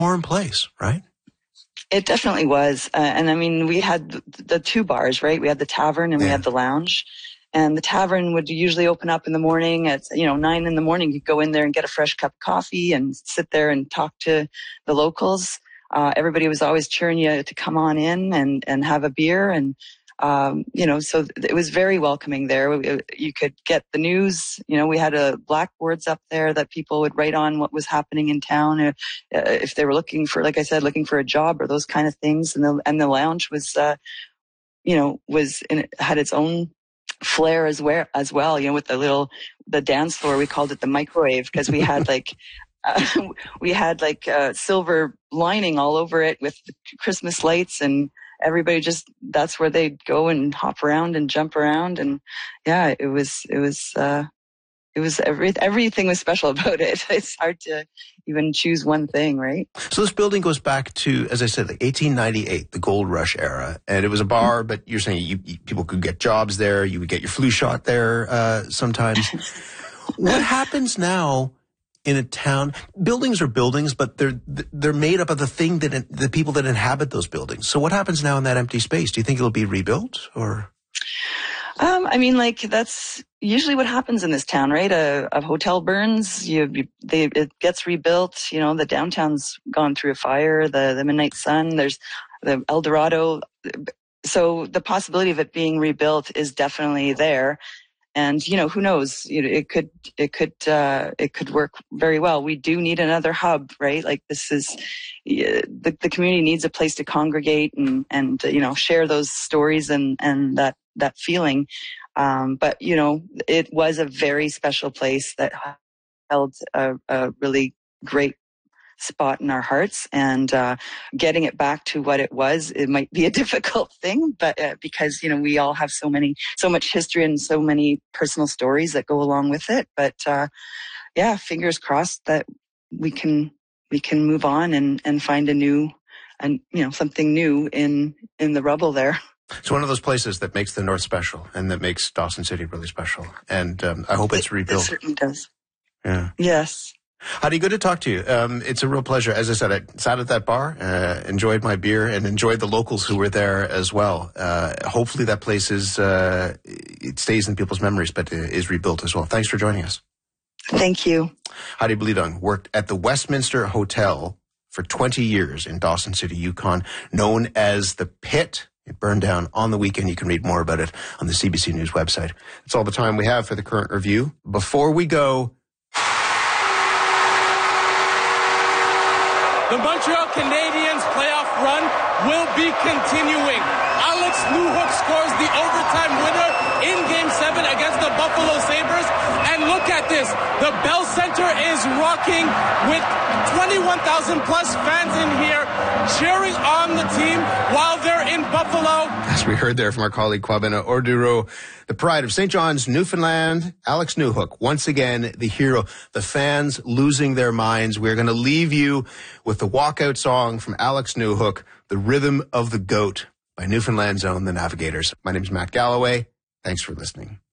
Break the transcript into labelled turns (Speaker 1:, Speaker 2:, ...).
Speaker 1: warm place, right?
Speaker 2: It definitely was. And I mean, we had the two bars, right? We had the tavern and we had the lounge. And the tavern would usually open up in the morning at, 9 in the morning. You'd go in there and get a fresh cup of coffee and sit there and talk to the locals. Everybody was always cheering you to come on in and have a beer. And, so it was very welcoming there. You could get the news. We had blackboards up there that people would write on what was happening in town. If they were looking for, like I said, looking for a job or those kind of things. And the lounge was, had its own flair as well, with the dance floor. We called it the microwave because we had silver lining all over it with the Christmas lights, and everybody that's where they'd go and hop around and jump around. And yeah, it was everything was special about it. It's hard to even choose one thing, right?
Speaker 1: So this building goes back to, as I said, 1898, the gold rush era. And it was a bar, but you're saying people could get jobs there. You would get your flu shot there sometimes. What happens now in a town? Buildings are buildings, but they're made up of the people that inhabit those buildings. So what happens now in that empty space? Do you think it'll be rebuilt or?
Speaker 2: That's usually what happens in this town, right? A hotel burns, it gets rebuilt. The downtown's gone through a fire, the Midnight Sun, there's the El Dorado. So the possibility of it being rebuilt is definitely there. And, who knows? It could work very well. We do need another hub, right? Like this is, the community needs a place to congregate and share those stories and that feeling. But it was a very special place that held a really great spot in our hearts, and getting it back to what it was, it might be a difficult thing, but because we all have so much history and so many personal stories that go along with it. But fingers crossed that we can move on and find something new in the rubble there.
Speaker 1: It's one of those places that makes the North special and that makes Dawson City really special. And I hope it's rebuilt.
Speaker 2: It certainly does.
Speaker 1: Yeah.
Speaker 2: Yes.
Speaker 1: Heidi, good to talk to you. It's a real pleasure. As I said, I sat at that bar, enjoyed my beer, and enjoyed the locals who were there as well. Hopefully that place it stays in people's memories, but is rebuilt as well. Thanks for joining us.
Speaker 2: Thank you.
Speaker 1: Heidi Bleedung worked at the Westminster Hotel for 20 years in Dawson City, Yukon, known as the Pit. It burned down on the weekend. You can read more about it on the CBC News website. That's all the time we have for the current review. Before we go,
Speaker 3: the Montreal Canadiens playoff run will be continuing. Alex Newhook scores the overtime winner in Game 7 against the Buffalo Sabres. And look at this. The Bell Center is rocking with 21,000 plus fans in here cheering on the team while they're in Buffalo.
Speaker 1: As we heard there from our colleague Kwabena Orduro, the pride of St. John's, Newfoundland, Alex Newhook, once again the hero. The fans losing their minds. We're going to leave you with the walkout song from Alex Newhook, The Rhythm of the Goat by Newfoundland's own The Navigators. My name is Matt Galloway. Thanks for listening.